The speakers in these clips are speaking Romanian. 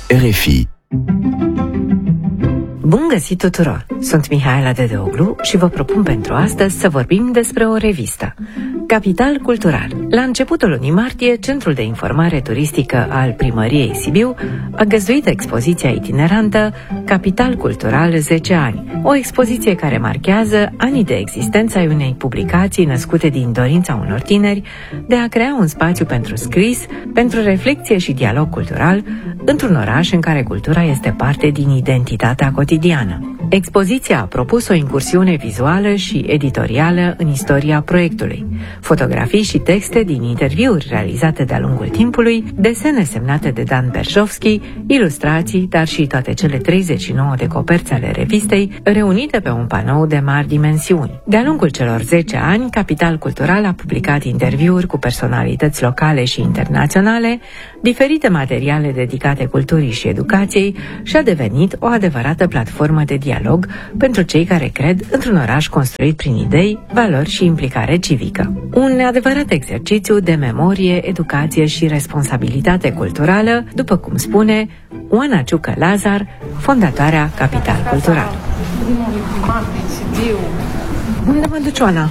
RFI. Bun găsit tuturor! Sunt Mihaela Dedeoglu și vă propun pentru astăzi să vorbim despre o revistă, Capital Cultural. La începutul lunii martie, Centrul de Informare Turistică al Primăriei Sibiu a găzduit expoziția itinerantă Capital Cultural 10 ani, o expoziție care marchează anii de existență ai unei publicații născute din dorința unor tineri de a crea un spațiu pentru scris, pentru reflecție și dialog cultural într-un oraș în care cultura este parte din identitatea cotidiană. Expoziția a propus o incursiune vizuală și editorială în istoria proiectului, fotografii și texte din interviuri realizate de-a lungul timpului, desene semnate de Dan Berjovski, ilustrații, dar și toate cele 39 de coperți ale revistei, reunite pe un panou de mari dimensiuni. De-a lungul celor 10 ani, Capital Cultural a publicat interviuri cu personalități locale și internaționale, diferite materiale dedicate culturii și educației și a devenit o adevărată platformă de dialog pentru cei care cred într-un oraș construit prin idei, valori și implicare civică. Un adevărat exercițiu de memorie, educație și responsabilitate culturală, după cum spune Oana Ciucă Lazar, fondatoarea Capital Cultural. Unde mă duci, Oana?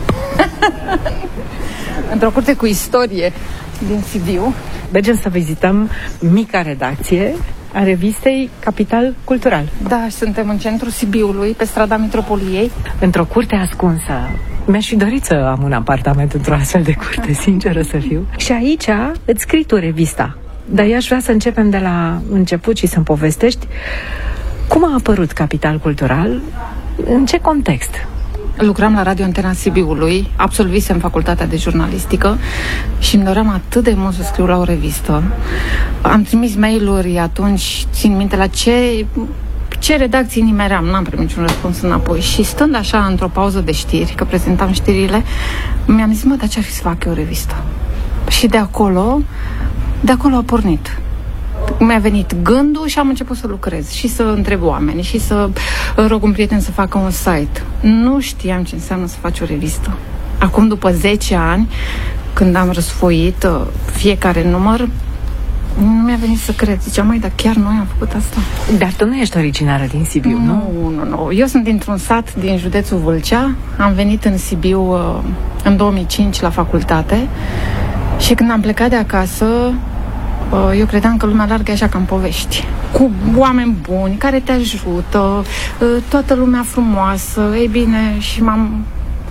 Într-o curte cu istorie din Sibiu. Mergem să vizităm mica redacție a revistei Capital Cultural. Da, suntem în centrul Sibiului, pe strada Mitropoliei. Într-o curte ascunsă. Mi-aș fi dorit să am un apartament într-o astfel de curte, sinceră să fiu. Și aici îți scrii tu revista. Dar eu aș vrea să începem de la început și să-mi povestești cum a apărut Capital Cultural, în ce context. Lucram la Radio Antena Sibiului, absolvisem facultatea de jurnalistică și îmi doream atât de mult să scriu la o revistă. Am trimis mail-uri atunci, țin minte la ce redacții nimeream, n-am primit niciun răspuns înapoi. Și stând așa într-o pauză de știri, că prezentam știrile, mi-am zis, dar ce-ar fi să fac eu o revistă? Și de acolo a pornit. Mi-a venit gândul și am început să lucrez și să întreb oameni și să rog un prieten să facă un site. Nu știam ce înseamnă să faci o revistă. Acum, după 10 ani, când am răsfoit fiecare număr, nu mi-a venit să cred. Ziceam, dar chiar noi am făcut asta. Dar tu nu ești originară din Sibiu, nu? Nu. Eu sunt dintr-un sat din județul Vâlcea. Am venit în Sibiu în 2005 la facultate și când am plecat de acasă, eu credeam că lumea largă e așa ca în povești, cu oameni buni care te ajută, toată lumea frumoasă. Ei bine, și m-am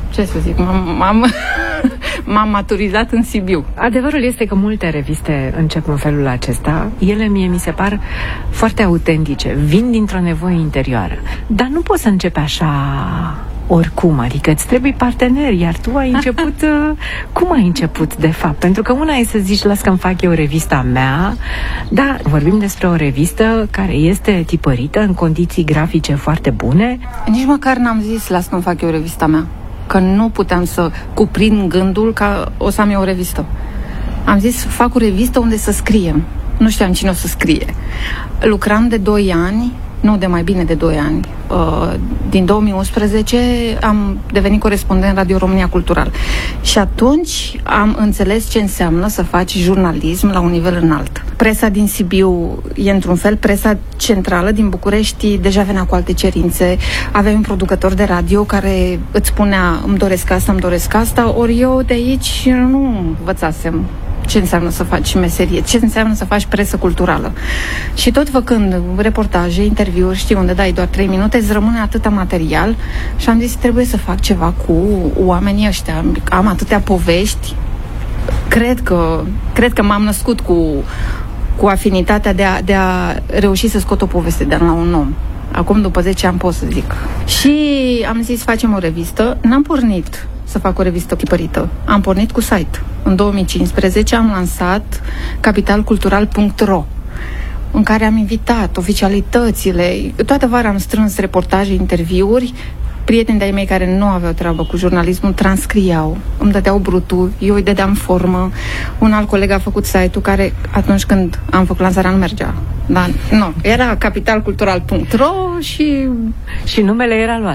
maturizat în Sibiu. Adevărul este că multe reviste încep în felul acesta. Ele mi se par foarte autentice, vin dintr-o nevoie interioară. Dar nu poți să începi așa oricum, adică îți trebuie parteneri, iar tu ai început... Cum ai început, de fapt? Pentru că una e să zici, las că-mi fac eu revista mea, dar vorbim despre o revistă care este tipărită în condiții grafice foarte bune. Nici măcar n-am zis, las că-mi fac eu revista mea, că nu puteam să cuprind gândul că o să am eu o revistă. Am zis, fac o revistă unde să scriem. Nu știam cine o să scrie. Lucram de 2 ani, nu, de mai bine de 2 ani. Din 2011 am devenit corespondent Radio România Cultural. Și atunci am înțeles ce înseamnă să faci jurnalism la un nivel înalt. Presa din Sibiu e într-un fel, presa centrală din București deja venea cu alte cerințe. Aveai un producător de radio care îți spunea, îmi doresc asta, ori eu de aici nu învățasem ce înseamnă să faci meserie, ce înseamnă să faci presă culturală. Și tot făcând reportaje, interviuri, știi, unde dai doar 3 minute, îți rămâne atâta material și am zis, trebuie să fac ceva cu oamenii ăștia. Am atâtea povești. Cred că m-am născut cu afinitatea de a reuși să scot o poveste de la un om. Acum, după 10 ani, pot să zic. Și am zis, facem o revistă. N-am pornit să fac o revistă tipărită. Am pornit cu site. În 2015 am lansat capitalcultural.ro, în care am invitat oficialitățile. Toată vara am strâns reportaje, interviuri. Prieteni de-ai mei care nu aveau treabă cu jurnalismul transcriau, îmi dădeau brutul, eu îi dădeam formă. Un alt coleg a făcut site-ul care, atunci când am făcut lansarea, nu mergea. Dar nu, era capitalcultural.ro și numele era luat.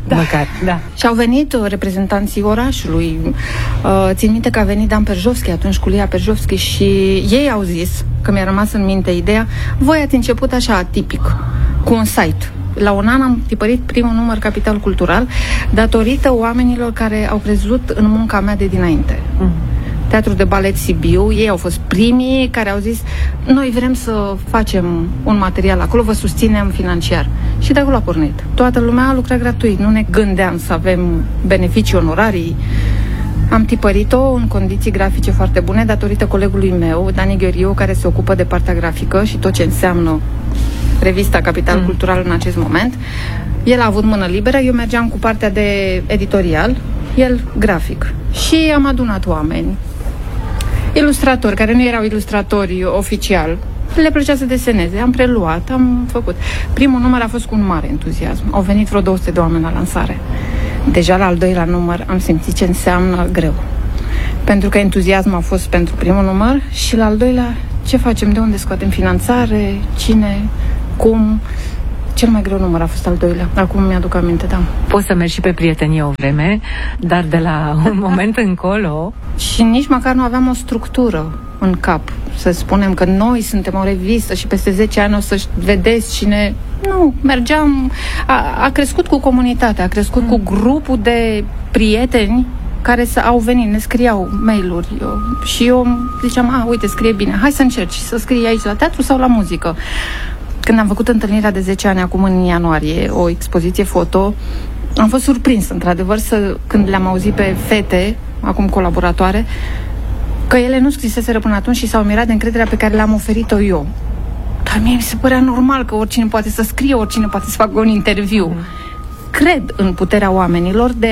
măcar. Da. Și au venit reprezentanții orașului. Țin minte că a venit Dan Perjovski atunci cu Lia Perjovski și ei au zis, că mi-a rămas în minte ideea, voi ați început așa atipic, cu un site. La un an am tipărit primul număr Capital Cultural datorită oamenilor care au crezut în munca mea de dinainte. Teatrul de Balet Sibiu, ei au fost primii care au zis noi vrem să facem un material acolo, vă susținem financiar. Și de acolo a pornit. Toată lumea a lucrat gratuit, nu ne gândeam să avem beneficii onorarii. Am tipărit-o în condiții grafice foarte bune datorită colegului meu, Dani Gheoriu, care se ocupă de partea grafică și tot ce înseamnă revista Capital Cultural în acest moment. El a avut mână liberă, eu mergeam cu partea de editorial, el grafic. Și am adunat oameni, ilustratori, care nu erau ilustratori oficial, le plăcea să deseneze, am preluat, am făcut. Primul număr a fost cu un mare entuziasm. Au venit vreo 200 de oameni la lansare. Deja la al doilea număr am simțit ce înseamnă greu. Pentru că entuziasmul a fost pentru primul număr și la al doilea, ce facem, de unde scoatem finanțare, cine, cum. Cel mai greu număr a fost al doilea. Acum mi-aduc aminte, da. Poți să mergi și pe prietenie o vreme, dar de la un moment încolo... Și nici măcar nu aveam o structură în cap. Să spunem că noi suntem o revistă și peste 10 ani o să vedeți cine... Nu, mergeam... A crescut cu comunitatea, a crescut cu grupul de prieteni care au venit, ne scriau mail-uri și eu ziceam, uite, scrie bine, hai să încerci să scrii aici la teatru sau la muzică. Când am făcut întâlnirea de 10 ani, acum în ianuarie, o expoziție foto, am fost surprins, într-adevăr, când le-am auzit pe fete, acum colaboratoare, că ele nu scriseseră până atunci și s-au mirat de încrederea pe care le-am oferit-o eu. Dar mie mi se părea normal că oricine poate să scrie, oricine poate să facă un interviu. Cred în puterea oamenilor de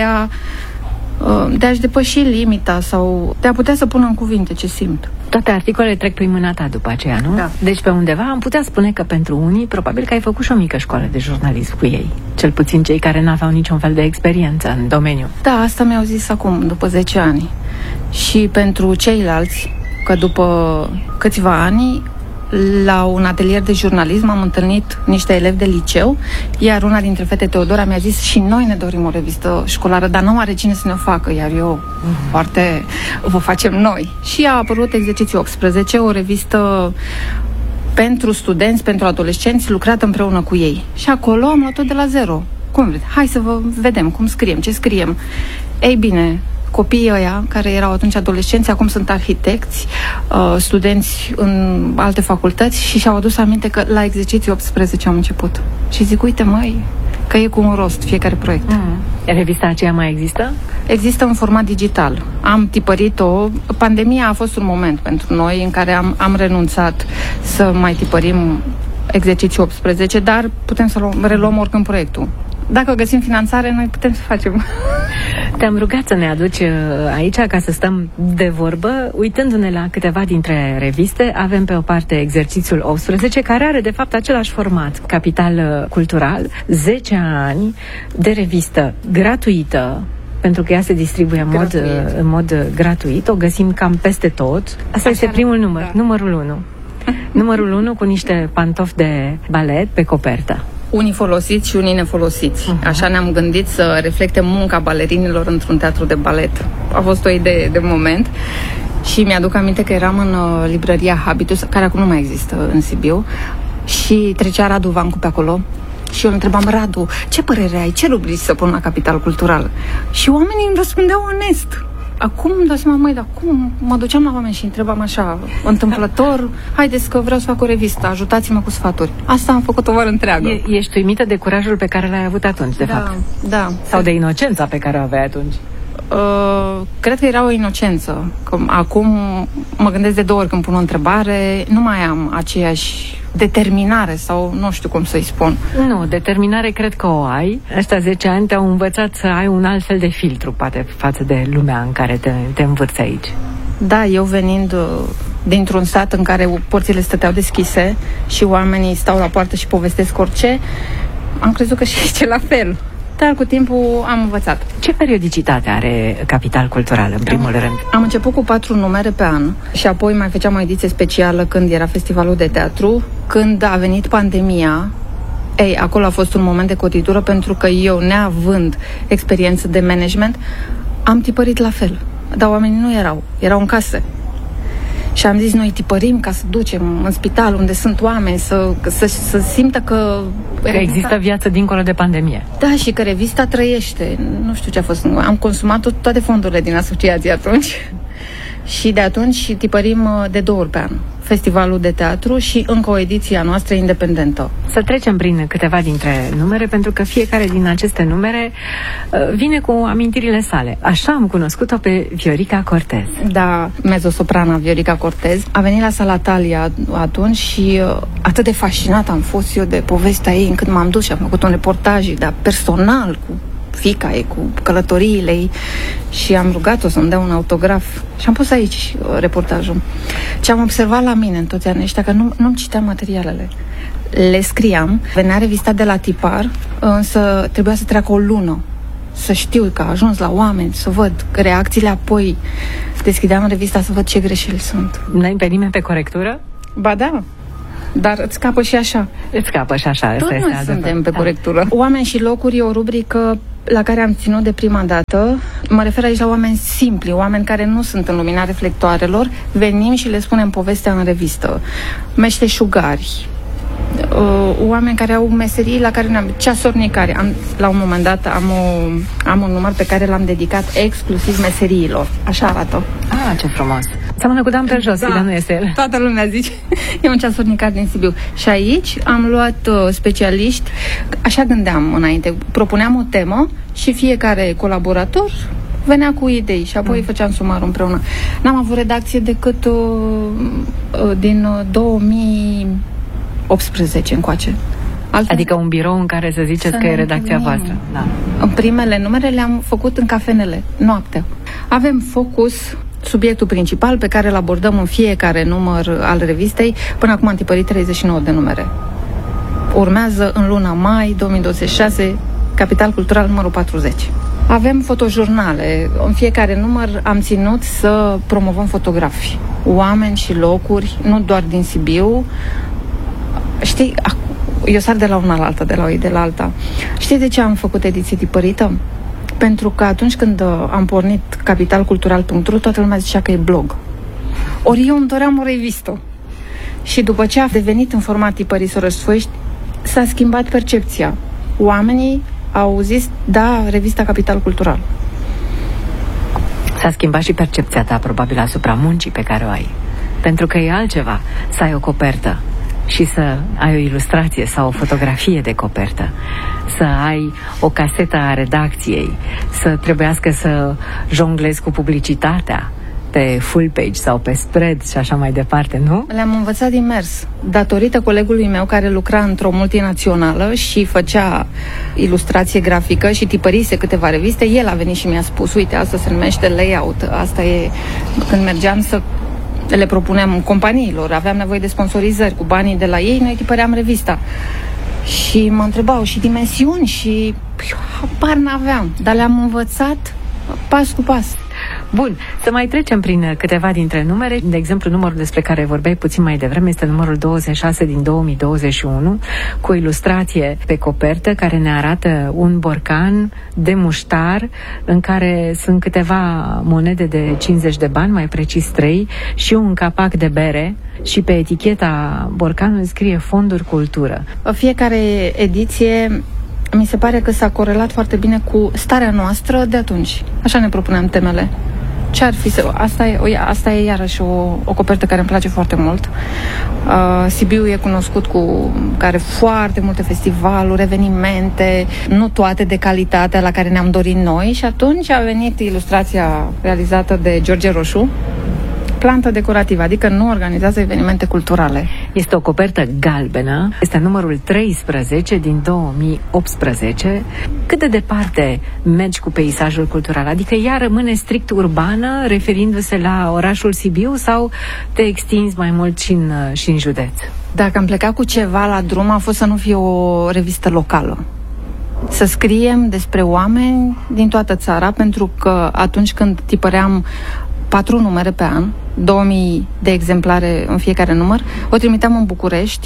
a-și depăși limita sau de a putea să pună în cuvinte ce simt. Toate articolele trec prin mâna ta după aceea, nu? Da. Deci pe undeva am putea spune că pentru unii probabil că ai făcut și o mică școală de jurnalism cu ei. Cel puțin cei care n-aveau niciun fel de experiență în domeniu. Da, asta mi-au zis acum, după 10 ani. Și pentru ceilalți, că după câțiva ani, la un atelier de jurnalism am întâlnit niște elevi de liceu, iar una dintre fete, Teodora, mi-a zis și noi ne dorim o revistă școlară, dar nu are cine să ne o facă, iar eu foarte vă facem noi. Și a apărut Exercițiul 18, o revistă pentru studenți, pentru adolescenți, lucrată împreună cu ei. Și acolo am luat-o de la zero. Cum vreți? Hai să vă vedem cum scriem, ce scriem. Ei bine, copiii ăia, care erau atunci adolescenți, acum sunt arhitecți, studenți în alte facultăți și și-au adus aminte că la Exercițiul 18 am început. Și zic, uite măi, că e cu un rost fiecare proiect. Revista aceea mai există? Există în format digital. Am tipărit-o. Pandemia a fost un moment pentru noi în care am renunțat să mai tipărim Exercițiul 18, dar putem să reluăm oricând proiectul. Dacă găsim finanțare, noi putem să facem. Te-am rugat să ne aduci aici ca să stăm de vorbă. Uitându-ne la câteva dintre reviste, avem pe o parte Exercițiul 18, care are de fapt același format, Capital Cultural, 10 ani de revistă gratuită, pentru că ea se distribuie în mod gratuit. O găsim cam peste tot. Asta este primul număr, da. Numărul 1. Numărul 1 cu niște pantofi de balet pe copertă. Unii folosiți și unii nefolosiți. Așa ne-am gândit să reflecte munca balerinilor într-un teatru de balet. A fost o idee de moment și mi-aduc aminte că eram în librăria Habitus, care acum nu mai există în Sibiu, și trecea Radu Vancu pe acolo și eu îl întrebam, Radu, ce părere ai? Ce rubrici să pun la Capital Cultural? Și oamenii îmi răspundeau onest. Acum îmi dau seama, dar cum? Mă duceam la oameni și întrebam așa, întâmplător, haideți că vreau să fac o revistă, ajutați-mă cu sfaturi. Asta am făcut o vară întreagă. Ești uimită de curajul pe care l-ai avut atunci, de fapt. Da. Sau de inocența pe care o aveai atunci? Cred că era o inocență. Că acum mă gândesc de 2 ori când pun o întrebare, nu mai am aceeași determinare sau nu știu cum să-i spun. Nu, determinare cred că o ai. Ăștia 10 ani te-au învățat să ai un alt fel de filtru, poate, față de lumea în care te învârți aici. Da, eu venind dintr-un sat în care porțile stăteau deschise și oamenii stau la poartă și povestesc orice, am crezut că și aici la fel. Dar cu timpul am învățat. Ce periodicitate are Capital Cultural, în primul rând? Am început cu 4 numere pe an și apoi mai făceam o ediție specială când era festivalul de teatru. Când a venit pandemia, Ei, acolo a fost un moment de cotitură, pentru că eu, neavând experiență de management, am tipărit la fel. Dar oamenii nu erau în casă. Și am zis, noi tipărim ca să ducem în spital unde sunt oameni, să simtă că există viață dincolo de pandemie. Da, și că revista trăiește. Nu știu ce a fost. Am consumat toate fondurile din asociație atunci. Și de atunci tipărim de 2 ori pe an festivalul de teatru și încă o ediție a noastră independentă. Să trecem prin câteva dintre numere, pentru că fiecare din aceste numere vine cu amintirile sale. Așa am cunoscut-o pe Viorica Cortez. Da, mezzosoprana Viorica Cortez. A venit la Sala Thalia atunci și atât de fascinat am fost eu de povestea ei, încât m-am dus și am făcut un reportaj, dar personal, cu fiica ei, cu călătoriile ei, și am rugat-o să-mi dea un autograf și am pus aici reportajul. Ce am observat la mine în toți anii ăștia, că nu-mi citeam materialele. Le scriam, venea revista de la tipar, însă trebuia să treacă o lună să știu că a ajuns la oameni, să văd reacțiile, apoi deschideam revista să văd ce greșeli sunt. N-ai pe nimeni pe corectură? Ba da, dar îți scapă și așa. Îți scapă și așa. Tot noi suntem pe corectură. Oameni și locuri e o rubrică la care am ținut de prima dată. Mă refer aici la oameni simpli, oameni care nu sunt în lumina reflectoarelor. Venim și le spunem povestea în revistă. Meșteșugari, oameni care au meserii la care ne-am... ceasornicari. La un moment dat am un număr pe care l-am dedicat exclusiv meseriilor. Așa arată. Ah, ce frumos! Seamănă cu Dan pe jos, da, dar nu este el. Toată lumea zice. E un ceasornicar din Sibiu. Și aici am luat specialiști. Așa gândeam înainte. Propuneam o temă și fiecare colaborator venea cu idei și apoi făceam sumarul împreună. N-am avut redacție decât din 2018 încoace. Adică un birou în care să ziceți că e redacția voastră. Da. În primele numere le-am făcut în cafenele, noaptea. Avem focus, subiectul principal pe care îl abordăm în fiecare număr al revistei. Până acum am tipărit 39 de numere. Urmează în luna mai 2026 Capital Cultural numărul 40. Avem fotojurnale. În fiecare număr am ținut să promovăm fotografi, oameni și locuri, nu doar din Sibiu. Știi, eu sar de la una la alta, de la o idee la alta. Știi de ce am făcut ediție tipărită? Pentru că atunci când am pornit capitalcultural.ro, toată lumea zicea că e blog. Ori eu îmi doream o revistă. Și după ce a devenit în format tipărit să răsfoiești, s-a schimbat percepția. Oamenii au zis, da, revista Capital Cultural. S-a schimbat și percepția ta, probabil, asupra muncii pe care o ai. Pentru că e altceva să ai o copertă și să ai o ilustrație sau o fotografie de copertă, să ai o casetă a redacției, să trebuiască să jonglezi cu publicitatea pe full page sau pe spread și așa mai departe, nu? Le-am învățat din mers. Datorită colegului meu care lucra într-o multinațională și făcea ilustrație grafică și tipărise câteva reviste, el a venit și mi-a spus, uite, asta se numește layout, asta e... Când mergeam să le propuneam companiilor, aveam nevoie de sponsorizări cu banii de la ei, noi tipăream revista. Și mă întrebau și dimensiuni și habar n-aveam, dar le-am învățat pas cu pas. Bun, să mai trecem prin câteva dintre numere. De exemplu, numărul despre care vorbeai puțin mai devreme este numărul 26 din 2021, cu o ilustrație pe copertă care ne arată un borcan de muștar în care sunt câteva monede de 50 de bani, mai precis 3, și un capac de bere, și pe eticheta borcanului scrie Fonduri Cultură. Fiecare ediție mi se pare că s-a corelat foarte bine cu starea noastră de atunci. Așa ne propuneam temele. Ce ar fi să... Asta e iarăși o copertă care îmi place foarte mult. Sibiu e cunoscut că are foarte multe festivaluri, evenimente, nu toate de calitatea la care ne-am dorit noi, și atunci a venit ilustrația realizată de George Roșu, plantă decorativă, adică nu organizează evenimente culturale. Este o copertă galbenă, este numărul 13 din 2018. Cât de departe mergi cu peisajul cultural? Adică ea rămâne strict urbană, referindu-se la orașul Sibiu, sau te extinzi mai mult și în județ? Dacă am plecat cu ceva la drum, a fost să nu fie o revistă locală. Să scriem despre oameni din toată țara, pentru că atunci când tipăream 4 numere pe an, 2000 de exemplare în fiecare număr, o trimiteam în București,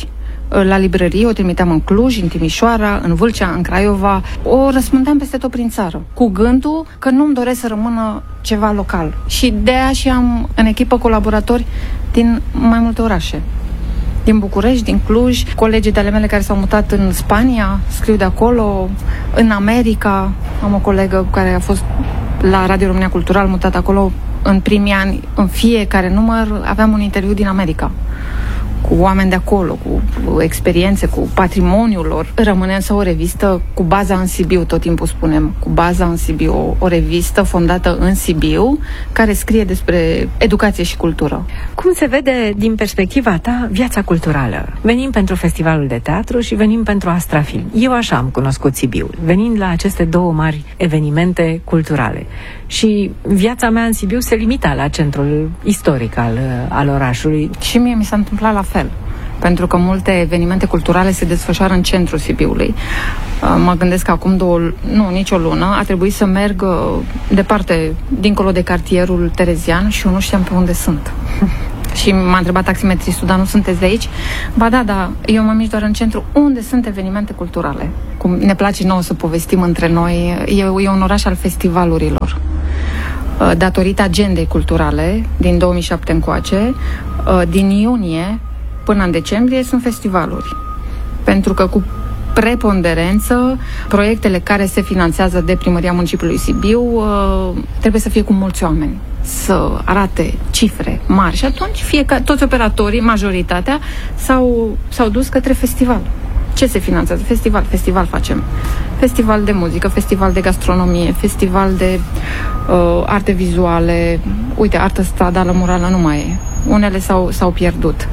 la librărie, o trimiteam în Cluj, în Timișoara, în Vâlcea, în Craiova. O răspândeam peste tot prin țară, cu gândul că nu-mi doresc să rămână ceva local. Și de aia și am în echipă colaboratori din mai multe orașe. Din București, din Cluj, colegii de ale mele care s-au mutat în Spania, scriu de acolo, în America. Am o colegă care a fost la Radio România Cultural, mutat acolo în primii ani. În fiecare număr aveam un interviu din America, cu oameni de acolo, cu experiențe, cu patrimoniul lor. Rămâne să o revistă cu baza în Sibiu, tot timpul spunem, cu baza în Sibiu, o revistă fondată în Sibiu, care scrie despre educație și cultură. Cum se vede din perspectiva ta viața culturală? Venim pentru festivalul de teatru și venim pentru Astrafilm. Eu așa am cunoscut Sibiul, venind la aceste două mari evenimente culturale. Și viața mea în Sibiu se limita la centrul istoric al orașului. Și mie mi s-a întâmplat la fel, pentru că multe evenimente culturale se desfășoară în centrul Sibiului. Mă gândesc că acum nici o lună, a trebuit să merg departe, dincolo de cartierul Terezian și eu nu știam pe unde sunt. Și m-a întrebat taximetristul, dar nu sunteți de aici? Ba da, eu mă mișc doar în centru. Unde sunt evenimente culturale? Cum ne place nouă să povestim între noi, e un oraș al festivalurilor. Datorită agendei culturale din 2007 încoace, din iunie până în decembrie sunt festivaluri. Pentru că cu preponderență, proiectele care se finanțează de Primăria Municipiului Sibiu trebuie să fie cu mulți oameni, să arate cifre mari. Și atunci toți operatorii, majoritatea, s-au dus către festival. Ce se finanțează? Festival facem. Festival de muzică, festival de gastronomie, festival de arte vizuale. Uite, artă stradală, murală nu mai e. Unele s-au pierdut.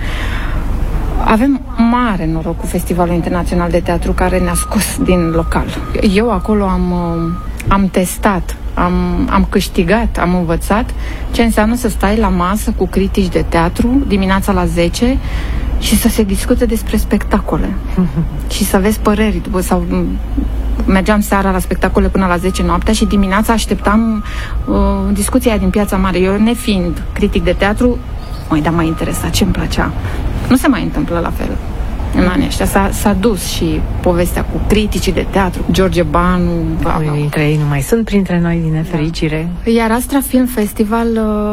Avem mare noroc cu Festivalul Internațional de Teatru, care ne-a scos din local. Eu acolo am testat, am câștigat, am învățat ce înseamnă să stai la masă cu critici de teatru dimineața la 10 și să se discute despre spectacole și să vezi păreri. Sau mergeam seara la spectacole până la 10 noaptea și dimineața așteptam discuția din Piața Mare. Eu, nefiind critic de teatru, m-a interesat ce-mi plăcea. Nu se mai întâmplă la fel în anii ăștia. S-a dus și povestea cu criticii de teatru, George Banu. Unii dintre ei nu mai sunt printre noi, din nefericire. Da. Iar Astrafilm Festival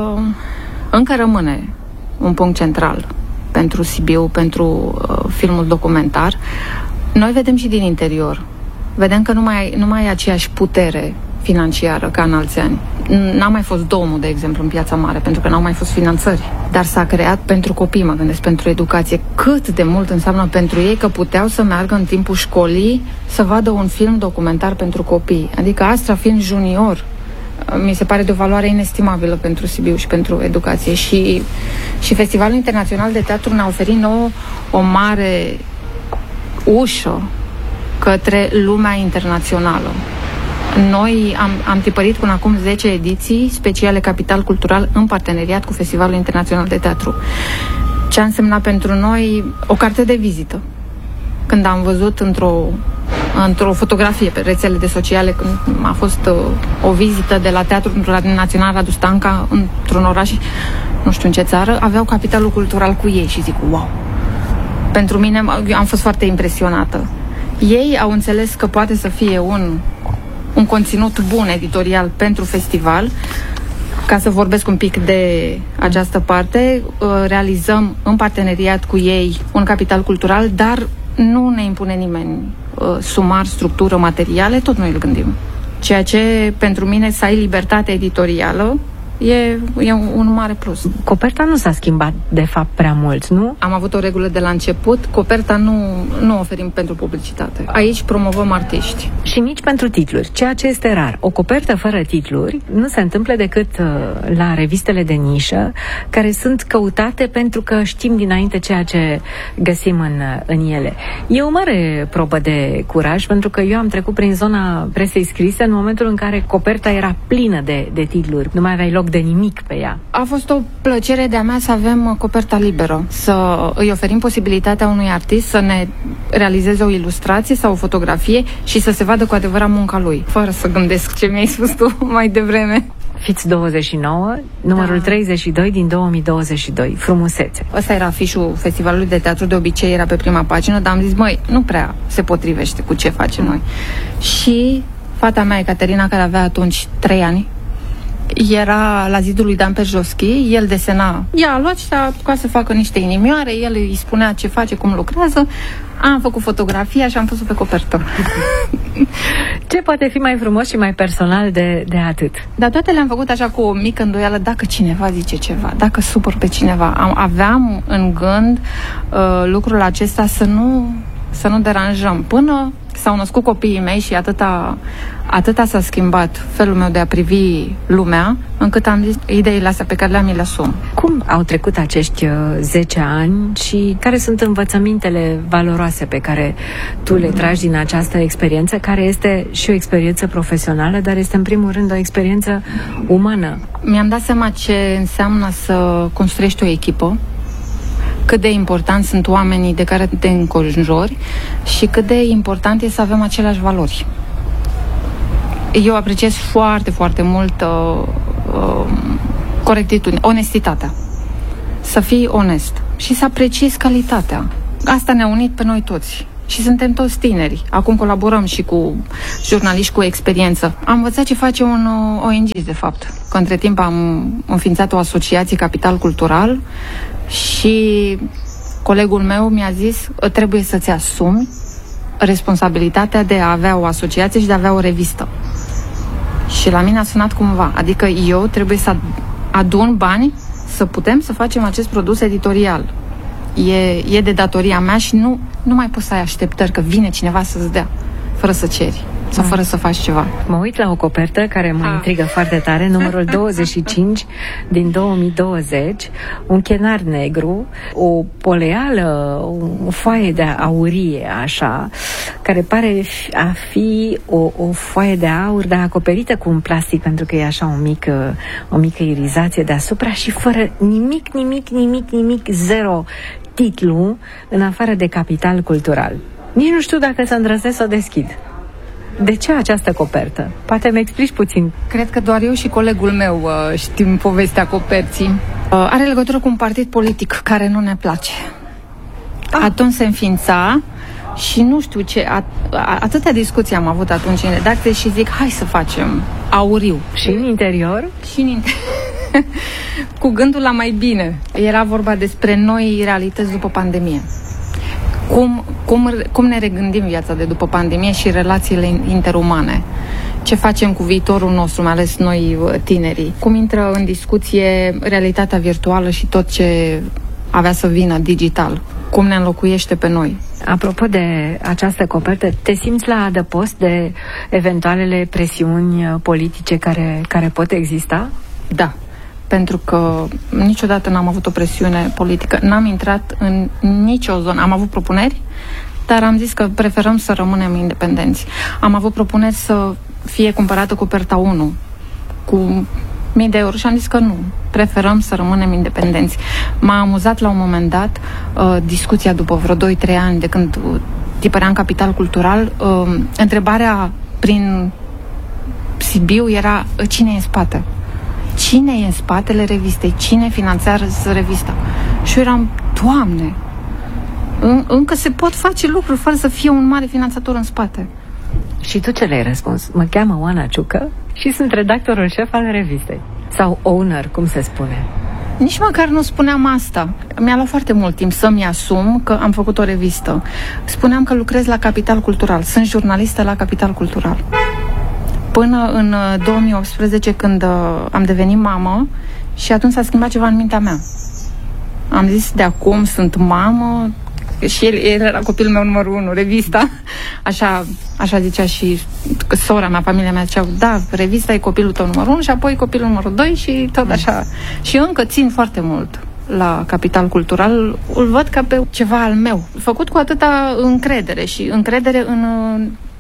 încă rămâne un punct central pentru Sibiu, pentru filmul documentar. Noi vedem și din interior. Vedem că nu mai e aceeași putere financiară ca în alți ani. N-a mai fost Domul, de exemplu, în Piața Mare, pentru că n-au mai fost finanțări. Dar s-a creat pentru copii, mă gândesc, pentru educație. Cât de mult înseamnă pentru ei că puteau să meargă în timpul școlii să vadă un film documentar pentru copii. Adică Astrafilm Junior mi se pare de o valoare inestimabilă pentru Sibiu și pentru educație. Și Festivalul Internațional de Teatru ne-a oferit nouă o mare ușă către lumea internațională. Noi am tipărit până acum 10 ediții speciale Capital Cultural în parteneriat cu Festivalul Internațional de Teatru. Ce a însemnat pentru noi o carte de vizită. Când am văzut într-o fotografie pe rețele de sociale, când a fost o vizită de la Teatrul Național Radu Stanca într-un oraș, nu știu în ce țară, aveau Capitalul Cultural cu ei și zic, wow! Pentru mine, am fost foarte impresionată. Ei au înțeles că poate să fie un conținut bun editorial pentru festival. Ca să vorbesc un pic de această parte, realizăm în parteneriat cu ei un capital cultural, dar nu ne impune nimeni sumar, structură, materiale, tot noi îl gândim. Ceea ce pentru mine să ai libertate editorială e un mare plus. Coperta nu s-a schimbat, de fapt, prea mult, nu? Am avut o regulă de la început. Coperta nu oferim pentru publicitate. Aici promovăm artiști. Și nici pentru titluri, ceea ce este rar. O copertă fără titluri nu se întâmplă decât la revistele de nișă, care sunt căutate pentru că știm dinainte ceea ce găsim în ele. E o mare probă de curaj, pentru că eu am trecut prin zona presei scrise în momentul în care coperta era plină de titluri. Nu mai aveai loc de nimic pe ea. A fost o plăcere de-a mea să avem coperta liberă, să îi oferim posibilitatea unui artist să ne realizeze o ilustrație sau o fotografie și să se vadă cu adevărat munca lui, fără să gândesc ce mi-ai spus tu mai devreme. Fiți 29, numărul 32 din 2022, Frumusețe. Ăsta era afișul Festivalului de Teatru, de obicei era pe prima pagină, dar am zis, măi, nu prea se potrivește cu ce facem noi. Și fata mea, Ecaterina, care avea atunci 3 ani, era la zidul lui Dan Perjoschi, el desena. Ea a luat și a apucat să facă niște inimioare, el îi spunea ce face, cum lucrează. Am făcut fotografia și am pus-o pe copertă. Ce poate fi mai frumos și mai personal de atât? Dar toate le-am făcut așa cu o mică îndoială, dacă cineva zice ceva, dacă supăr pe cineva. Aveam în gând lucrul acesta să nu deranjăm. Până s-au născut copiii mei și atâta s-a schimbat felul meu de a privi lumea, încât am zis, ideile astea pe care le-am, mi le asum. Cum au trecut acești 10 ani și care sunt învățămintele valoroase pe care tu le tragi din această experiență, care este și o experiență profesională, dar este în primul rând o experiență umană? Mi-am dat seama ce înseamnă să construiești o echipă, cât de important sunt oamenii de care te înconjori și cât de important e să avem aceleași valori. Eu apreciez foarte, foarte mult corectitudine, onestitatea. Să fii onest și să apreciezi calitatea. Asta ne-a unit pe noi toți. Și suntem toți tineri. Acum colaborăm și cu jurnaliști cu experiență. Am învățat ce face un ONG, de fapt. Că între timp am înființat o asociație, Capital Cultural, și colegul meu mi-a zis, trebuie să-ți asumi responsabilitatea de a avea o asociație și de a avea o revistă. Și la mine a sunat cumva. Adică eu trebuie să adun bani să putem să facem acest produs editorial. E de datoria mea și nu mai poți să ai așteptări că vine cineva să-ți dea fără să ceri sau fără să faci ceva. Mă uit la o copertă care mă intrigă foarte tare, numărul 25 din 2020, un chenar negru, o poleală, o foaie de aurie, așa, care pare a fi o foaie de aur, dar acoperită cu un plastic, pentru că e așa o mică irizație deasupra și fără nimic, zero titlu, în afară de Capital Cultural. Nici nu știu dacă să îndrăznesc să o deschid. De ce această copertă? Poate mi explici puțin. Cred că doar eu și colegul meu știm povestea coperții. Are legătură cu un partid politic care nu ne place. Atunci se înființa și nu știu ce, atâtea discuții am avut atunci în redacție și zic, hai să facem auriu. Și în interior? Și în interior. Cu gândul la mai bine. Era vorba despre noi realități după pandemie. Cum ne regândim viața de după pandemie și relațiile interumane. Ce facem cu viitorul nostru, mai ales noi tinerii. Cum intră în discuție realitatea virtuală și tot ce avea să vină digital. Cum ne înlocuiește pe noi. Apropo de această copertă, te simți la adăpost de eventualele presiuni politice care pot exista? Da. Pentru că niciodată n-am avut o presiune politică. N-am intrat în nicio zonă. Am avut propuneri, dar am zis că preferăm să rămânem independenți. Am avut propuneri să fie cumpărată coperta 1 cu 1000 de euro și am zis că nu. Preferăm să rămânem independenți. M-a amuzat la un moment dat discuția după vreo 2-3 ani de când tipăream Capital Cultural. Întrebarea prin Sibiu era cine e în spate? Cine e în spatele revistei? Cine finanțează revista? Și eu eram, Doamne, încă se pot face lucruri fără să fie un mare finanțator în spate. Și tu ce le-ai răspuns? Mă cheamă Oana Ciucă și sunt redactorul șef al revistei. Sau owner, cum se spune. Nici măcar nu spuneam asta. Mi-a luat foarte mult timp să-mi asum că am făcut o revistă. Spuneam că lucrez la Capital Cultural. Sunt jurnalistă la Capital Cultural. Până în 2018, când am devenit mamă, și atunci s-a schimbat ceva în mintea mea. Am zis, de acum sunt mamă, și el era copilul meu numărul 1, revista. Așa zicea și sora mea, familia mea ziceau, da, revista e copilul tău numărul 1 și apoi copilul numărul 2 și tot așa. Și eu încă țin foarte mult la Capital Cultural, îl văd ca pe ceva al meu, făcut cu atâta încredere și încredere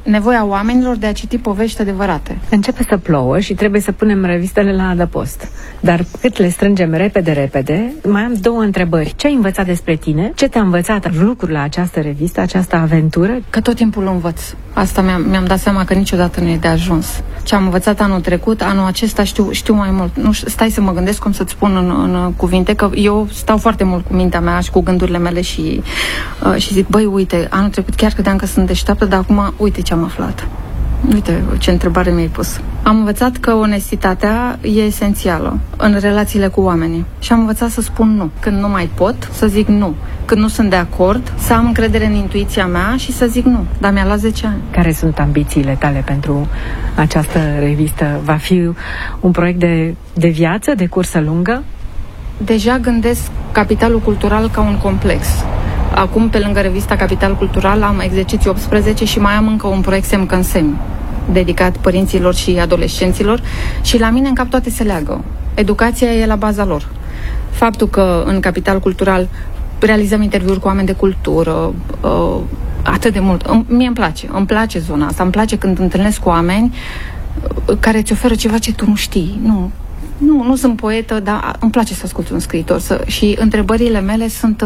nevoia oamenilor de a citi povești adevărate. Începe să plouă și trebuie să punem revistele la adăpost. Dar cât le strângem repede, mai am 2 întrebări. Ce ai învățat despre tine? Ce te-a învățat lucrul la această revistă, această aventură? Că tot timpul învăț. Asta mi-am dat seama că niciodată nu e de ajuns. Ce am învățat anul trecut, anul acesta știu mai mult. Nu stai să mă gândesc cum să-ți spun în cuvinte, că eu stau foarte mult cu mintea mea și cu gândurile mele și zic, băi, uite, anul trecut chiar credeam că sunt deșteaptă, dar acum uite ce am aflat. Uite ce întrebare mi-ai pus. Am învățat că onestitatea e esențială în relațiile cu oamenii. Și am învățat să spun nu. Când nu mai pot, să zic nu. Când nu sunt de acord, să am încredere în intuiția mea și să zic nu. Dar mi-a luat 10 ani. Care sunt ambițiile tale pentru această revistă? Va fi un proiect de viață, de cursă lungă? Deja gândesc Capitalul Cultural ca un complex. Acum, pe lângă revista Capital Cultural, am exerciții 18 și mai am încă un proiect Semn că însemn, dedicat părinților și adolescenților, și la mine în cap toate se leagă. Educația e la baza lor. Faptul că în Capital Cultural realizăm interviuri cu oameni de cultură, atât de mult. Mie îmi place zona asta, îmi place când întâlnesc cu oameni care îți oferă ceva ce tu nu știi. Nu sunt poetă, dar îmi place să ascult un scriitor. Și întrebările mele sunt...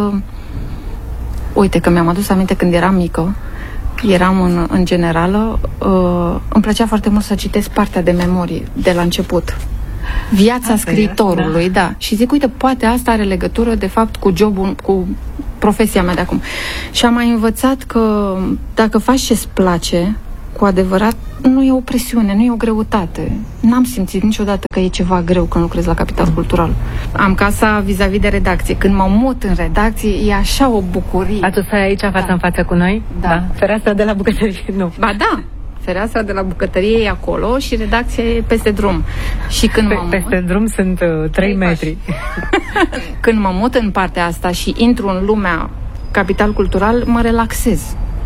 Uite, că mi-am adus aminte când eram mică, eram în generală, îmi plăcea foarte mult să citesc partea de memorie de la început. Viața scriitorului, da. Și zic, uite, poate asta are legătură, de fapt, cu jobul, cu profesia mea de acum. Și am mai învățat că dacă faci ce-ți place, cu adevărat, nu e o presiune, nu e o greutate. N-am simțit niciodată că e ceva greu când lucrez la Capital Cultural. Am casa vis-a-vis de redacție. Când mă mut în redacție, e așa o bucurie. A, tu stai aici față în față cu noi? Da. Fereastra de la bucătărie, nu. Ba da, fereastra de la bucătărie e acolo și redacția e peste drum. Și când peste drum sunt 3 metri. Când mă mut în partea asta și intru în lumea Capital Cultural, mă relaxez.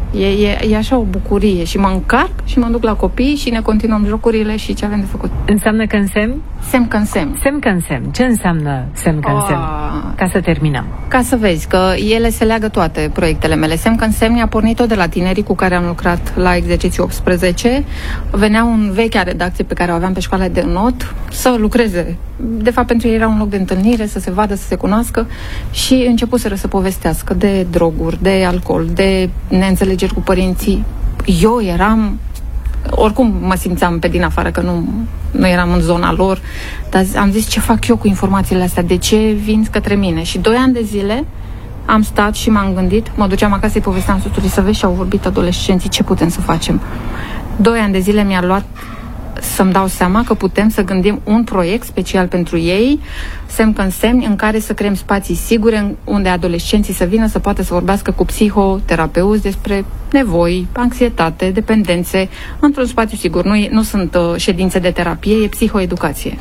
E așa o bucurie și mă încarc și mă duc la copii și ne continuăm jocurile și ce avem de făcut. Înseamnă că însemn? Semn că însemn. Semn că însemn. Ce înseamnă semn că însemn? Ca să terminăm. Ca să vezi că ele se leagă toate proiectele mele. Semn că însemn a pornit tot de la tinerii cu care am lucrat la exercițiu 18. Veneau în vechea redacție pe care o aveam pe școala de not să lucreze. De fapt, pentru ei era un loc de întâlnire, să se vadă, să se cunoască, și începuseră să povestească de droguri, de alcool, de neînțelegeri cu părinții. Eu eram... Oricum mă simțeam pe din afară că nu eram în zona lor, dar am zis, ce fac eu cu informațiile astea? De ce vin către mine? Și 2 ani de zile am stat și m-am gândit, mă duceam acasă, îi povesteam soțului, să vezi, și au vorbit adolescenții, ce putem să facem. 2 ani de zile mi-a luat să-mi dau seama că putem să gândim un proiect special pentru ei, semn că însemn, în care să creăm spații sigure unde adolescenții să vină să poată să vorbească cu psihoterapeuți despre nevoi, anxietate, dependențe, într-un spațiu sigur. Nu sunt ședințe de terapie, e psihoeducație.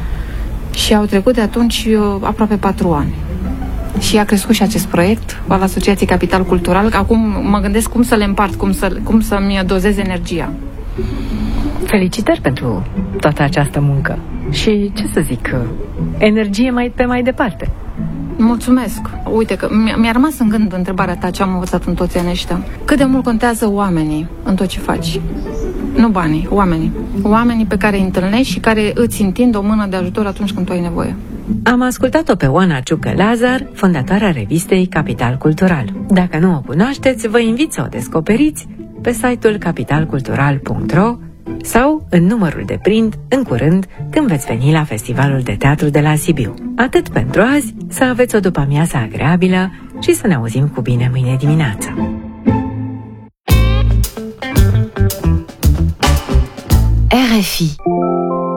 Și au trecut de atunci aproape 4 ani. Și a crescut și acest proiect al Asociației Capital Cultural. Acum mă gândesc cum să le împart, cum să-mi dozez energia. Felicitări pentru toată această muncă. Și, ce să zic, energie mai departe. Mulțumesc. Uite că mi-a rămas în gând întrebarea ta, ce am învățat în toți anii ăștia. Cât de mult contează oamenii în tot ce faci? Nu banii, oamenii. Oamenii pe care îi întâlnești și care îți întind o mână de ajutor atunci când tu ai nevoie. Am ascultat-o pe Oana Ciucă-Lazar, fondatoarea revistei Capital Cultural. Dacă nu o cunoașteți, vă invit să o descoperiți pe site-ul capitalcultural.ro sau în numărul de print, în curând, când veți veni la Festivalul de Teatru de la Sibiu. Atât pentru azi, să aveți o după-amiază agreabilă și să ne auzim cu bine mâine dimineață. RFI